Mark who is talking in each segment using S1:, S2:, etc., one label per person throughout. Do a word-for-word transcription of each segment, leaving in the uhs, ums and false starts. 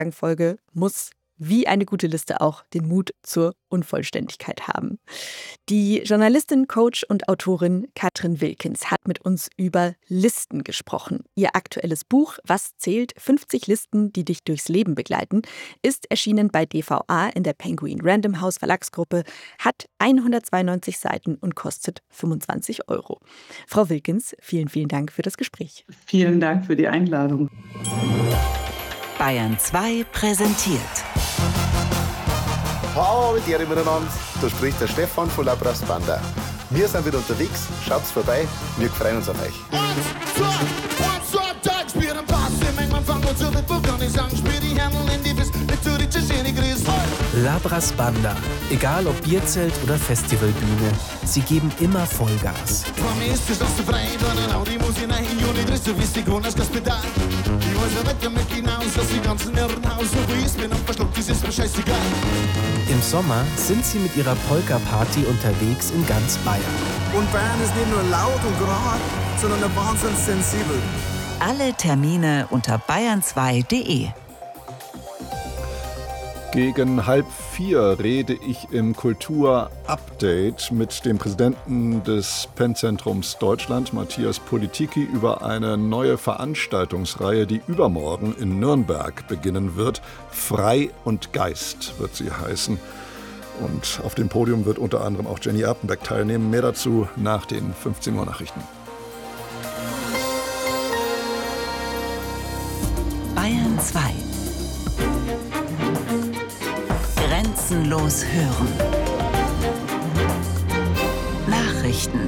S1: Folge muss wie eine gute Liste auch den Mut zur Unvollständigkeit haben. Die Journalistin, Coach und Autorin Katrin Wilkens hat mit uns über Listen gesprochen. Ihr aktuelles Buch Was zählt? fünfzig Listen, die dich durchs Leben begleiten, ist erschienen bei D V A in der Penguin Random House Verlagsgruppe, hat hundertzweiundneunzig Seiten und kostet fünfundzwanzig Euro. Frau Wilkens, vielen, vielen Dank für das Gespräch.
S2: Vielen Dank für die Einladung.
S3: Bayern zwei präsentiert.
S4: Hallo mit dir miteinander, da spricht der Stefan von Labras Banda. Wir sind wieder unterwegs, schaut's vorbei, wir freuen uns auf euch.
S5: Labras Banda, egal ob Bierzelt oder Festivalbühne, sie geben immer Vollgas. Im Sommer sind sie mit ihrer Polka-Party unterwegs in ganz Bayern.
S6: Und Bayern ist nicht nur laut und gerade, sondern ein Wahnsinn sensibel.
S3: Alle Termine unter bayern zwei punkt de.
S7: Gegen halb vier rede ich im Kultur-Update mit dem Präsidenten des Pen-Zentrums Deutschland, Matthias Politiki, über eine neue Veranstaltungsreihe, die übermorgen in Nürnberg beginnen wird. Frei und Geist wird sie heißen. Und auf dem Podium wird unter anderem auch Jenny Erpenbeck teilnehmen. Mehr dazu nach den fünfzehn Uhr Nachrichten.
S3: Bayern zwei. Grenzenlos hören. Nachrichten.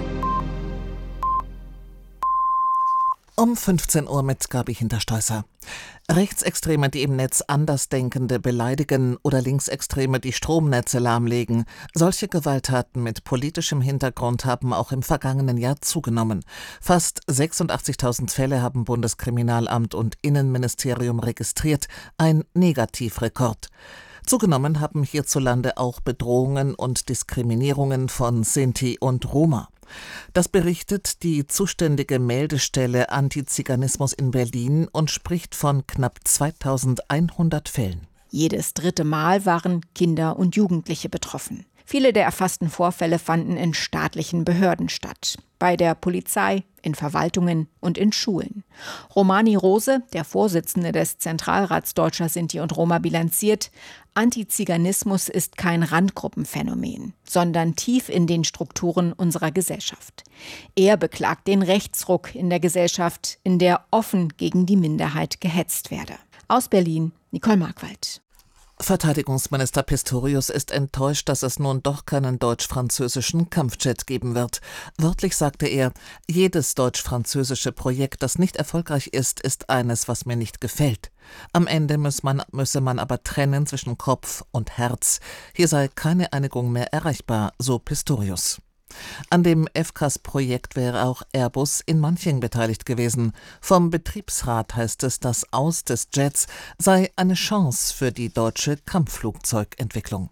S8: Um fünfzehn Uhr mit Gabi Hinterstoisser. Rechtsextreme, die im Netz Andersdenkende beleidigen oder Linksextreme, die Stromnetze lahmlegen. Solche Gewalttaten mit politischem Hintergrund haben auch im vergangenen Jahr zugenommen. Fast sechsundachtzigtausend Fälle haben Bundeskriminalamt und Innenministerium registriert. Ein Negativrekord. Zugenommen haben hierzulande auch Bedrohungen und Diskriminierungen von Sinti und Roma. Das berichtet die zuständige Meldestelle Antiziganismus in Berlin und spricht von knapp zweitausendeinhundert Fällen.
S9: Jedes dritte Mal waren Kinder und Jugendliche betroffen. Viele der erfassten Vorfälle fanden in staatlichen Behörden statt. Bei der Polizei, in Verwaltungen und in Schulen. Romani Rose, der Vorsitzende des Zentralrats Deutscher Sinti und Roma, bilanziert: Antiziganismus ist kein Randgruppenphänomen, sondern tief in den Strukturen unserer Gesellschaft. Er beklagt den Rechtsruck in der Gesellschaft, in der offen gegen die Minderheit gehetzt werde. Aus Berlin, Nicole Markwald.
S8: Verteidigungsminister Pistorius ist enttäuscht, dass es nun doch keinen deutsch-französischen Kampfjet geben wird. Wörtlich sagte er: Jedes deutsch-französische Projekt, das nicht erfolgreich ist, ist eines, was mir nicht gefällt. Am Ende muss man, müsse man aber trennen zwischen Kopf und Herz. Hier sei keine Einigung mehr erreichbar, so Pistorius. An dem F C A S-Projekt wäre auch Airbus in Manching beteiligt gewesen. Vom Betriebsrat heißt es, das Aus des Jets sei eine Chance für die deutsche Kampfflugzeugentwicklung.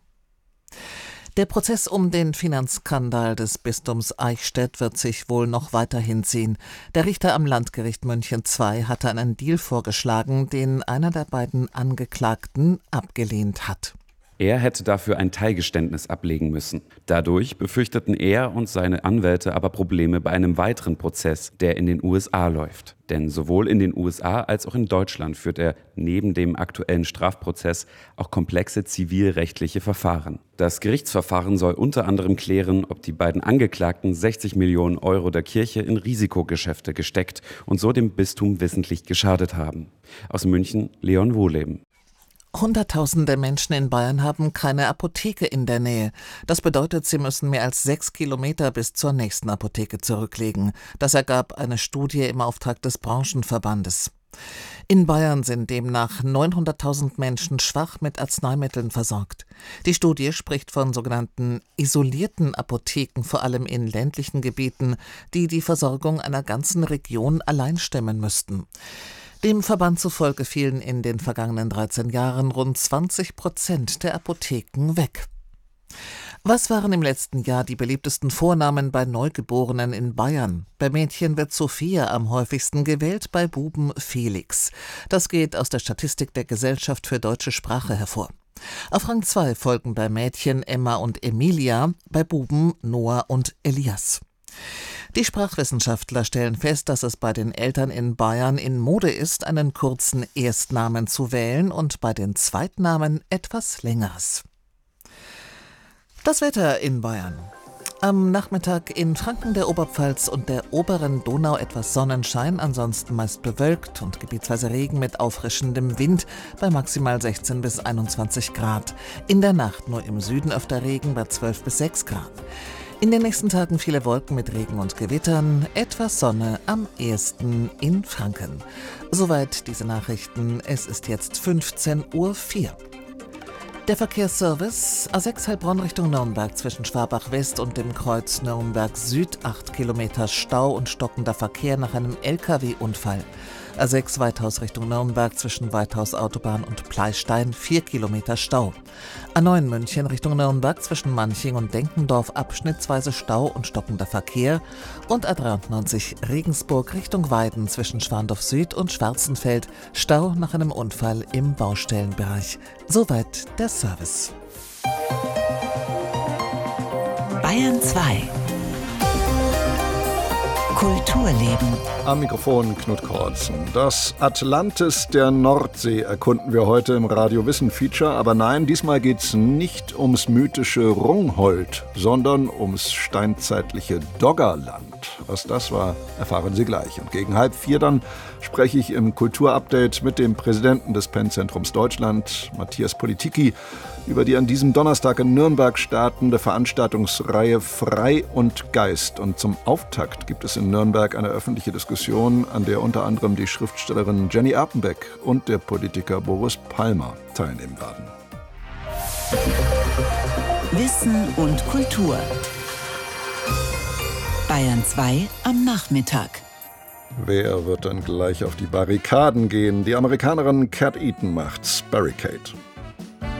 S8: Der Prozess um den Finanzskandal des Bistums Eichstätt wird sich wohl noch weiter hinziehen. Der Richter am Landgericht München zwei hatte einen Deal vorgeschlagen, den einer der beiden Angeklagten abgelehnt hat.
S10: Er hätte dafür ein Teilgeständnis ablegen müssen. Dadurch befürchteten er und seine Anwälte aber Probleme bei einem weiteren Prozess, der in den U S A läuft. Denn sowohl in den U S A als auch in Deutschland führt er neben dem aktuellen Strafprozess auch komplexe zivilrechtliche Verfahren. Das Gerichtsverfahren soll unter anderem klären, ob die beiden Angeklagten sechzig Millionen Euro der Kirche in Risikogeschäfte gesteckt und so dem Bistum wissentlich geschadet haben. Aus München, Leon Wohleben.
S8: Hunderttausende Menschen in Bayern haben keine Apotheke in der Nähe. Das bedeutet, sie müssen mehr als sechs Kilometer bis zur nächsten Apotheke zurücklegen. Das ergab eine Studie im Auftrag des Branchenverbandes. In Bayern sind demnach neunhunderttausend Menschen schwach mit Arzneimitteln versorgt. Die Studie spricht von sogenannten isolierten Apotheken, vor allem in ländlichen Gebieten, die die Versorgung einer ganzen Region allein stemmen müssten. Dem Verband zufolge fielen in den vergangenen dreizehn Jahren rund zwanzig Prozent der Apotheken weg. Was waren im letzten Jahr die beliebtesten Vornamen bei Neugeborenen in Bayern? Bei Mädchen wird Sophia am häufigsten gewählt, bei Buben Felix. Das geht aus der Statistik der Gesellschaft für deutsche Sprache hervor. Auf Rang zwei folgen bei Mädchen Emma und Emilia, bei Buben Noah und Elias. Die Sprachwissenschaftler stellen fest, dass es bei den Eltern in Bayern in Mode ist, einen kurzen Erstnamen zu wählen und bei den Zweitnamen etwas Längeres. Das Wetter in Bayern. Am Nachmittag in Franken, der Oberpfalz und der oberen Donau etwas Sonnenschein, ansonsten meist bewölkt und gebietsweise Regen mit auffrischendem Wind bei maximal sechzehn bis einundzwanzig Grad. In der Nacht nur im Süden öfter Regen bei zwölf bis sechs Grad. In den nächsten Tagen viele Wolken mit Regen und Gewittern, etwas Sonne am ehesten in Franken. Soweit diese Nachrichten. Es ist jetzt fünfzehn Uhr vier. Der Verkehrsservice A sechs Heilbronn Richtung Nürnberg zwischen Schwabach West und dem Kreuz Nürnberg Süd, acht Kilometer Stau und stockender Verkehr nach einem L K W-Unfall. A sechs Weithaus Richtung Nürnberg zwischen Weithaus Autobahn und Pleistein, vier Kilometer Stau. A neun München Richtung Nürnberg zwischen Manching und Denkendorf abschnittsweise Stau und stockender Verkehr. Und A dreiundneunzig Regensburg Richtung Weiden zwischen Schwandorf Süd und Schwarzenfeld, Stau nach einem Unfall im Baustellenbereich. Soweit der Service.
S3: Bayern zwei. Kulturleben.
S7: Am Mikrofon Knut Kortzen. Das Atlantis der Nordsee erkunden wir heute im Radio-Wissen-Feature. Aber nein, diesmal geht's nicht ums mythische Rungholt, sondern ums steinzeitliche Doggerland. Was das war, erfahren Sie gleich. Und gegen halb vier dann spreche ich im Kulturupdate mit dem Präsidenten des Pennzentrums Deutschland, Matthias Politicki, über die an diesem Donnerstag in Nürnberg startende Veranstaltungsreihe Frei und Geist. Und zum Auftakt gibt es in Nürnberg eine öffentliche Diskussion, an der unter anderem die Schriftstellerin Jenny Erpenbeck und der Politiker Boris Palmer teilnehmen werden.
S3: Wissen und Kultur. Bayern zwei am Nachmittag.
S7: Wer wird dann gleich auf die Barrikaden gehen? Die Amerikanerin Cat Eaton macht's. Barricade.